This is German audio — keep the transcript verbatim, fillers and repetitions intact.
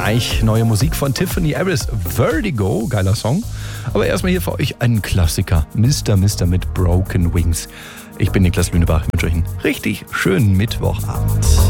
Gleich neue Musik von Tiffany Harris, Vertigo, geiler Song. Aber erstmal hier für euch einen Klassiker, Mister Mister mit Broken Wings. Ich bin Niklas Lünebach, ich wünsche euch einen richtig schönen Mittwochabend.